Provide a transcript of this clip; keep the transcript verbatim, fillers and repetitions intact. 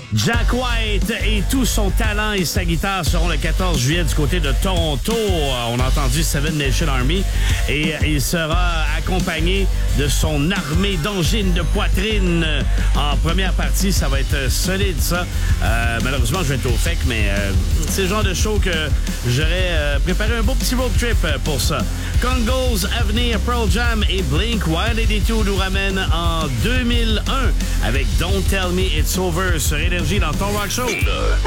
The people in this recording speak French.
Jack White et tout son talent et sa guitare seront le quatorze juillet du côté de Toronto. On a entendu Seven Nation Army et il sera accompagné de son armée d'angines de poitrine. En première partie, ça va être solide, ça. Euh, malheureusement, je vais être au F E C, mais euh, c'est le genre de show que j'aurais euh, préparé un beau petit road trip pour ça. Congos, Avenir, Pearl Jam et Blink cent quatre-vingt-deux nous ramènent en deux mille un avec Don't Tell Me It's Over sur Énergie dans ton rock show. Le